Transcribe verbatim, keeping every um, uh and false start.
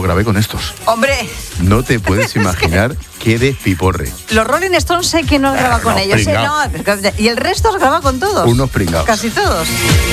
grabé con estos. ¡Hombre! No te puedes imaginar qué despiporre. Los Rolling Stones sé que no graba con unos ellos. ¿eh? pringaos. No, y el resto os graba con todos. Unos pringados. Casi todos.